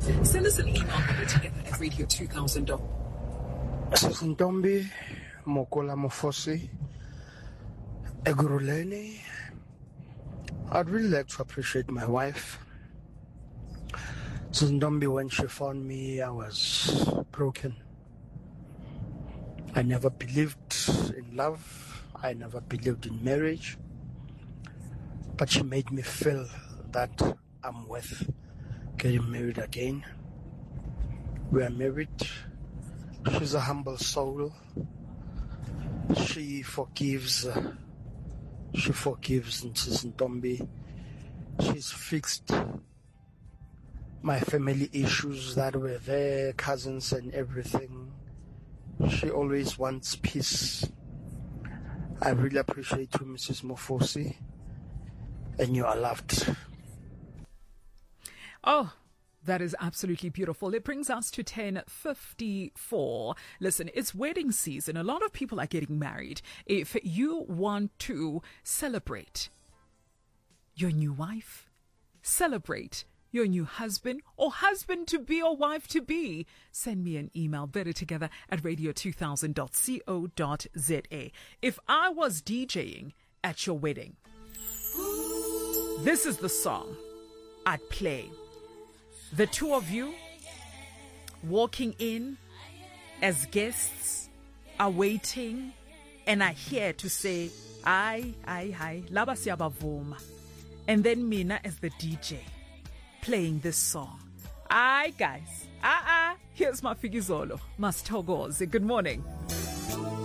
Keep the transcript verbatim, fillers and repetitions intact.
Send us an email together at radio two thousand. Ntombi Mokola Mofosi Eguruleni. I'd really like to appreciate my wife. Ntombi, when she found me, I was broken. I never believed in love. I never believed in marriage. But she made me feel that I'm worth getting married again. We are married. She's a humble soul. She forgives. Uh, she forgives Ntombi. She's fixed my family issues that were there, cousins and everything. She always wants peace. I really appreciate you, Missus Mofosi, and you are loved. Oh, that is absolutely beautiful. It brings us to ten fifty-four. Listen, it's wedding season. A lot of people are getting married. If you want to celebrate your new wife, celebrate your new husband or husband to be or wife to be, send me an email, better together at radio two thousand dot co dot za. If I was DJing at your wedding, this is the song I'd play. The two of you walking in as guests are waiting and are here to say, "Aye, aye, aye, laba siyabavuma." And then mina as the D J playing this song. Aye, guys. Ah, uh-uh. Here's my Figizolo, Mastogoze. Good morning.